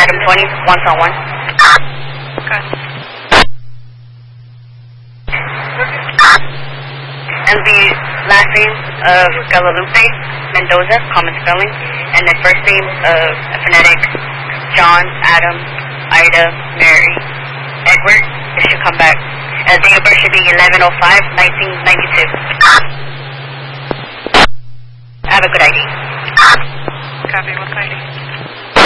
Adam 20, once on one. Okay. And the last name of Guadalupe Mendoza, common spelling, and the first name of phonetic John, Adam, Ida, Mary, Edward. It should come back. And the date of birth should be 11/05/1992. Have a good ID. Copy, what's ID?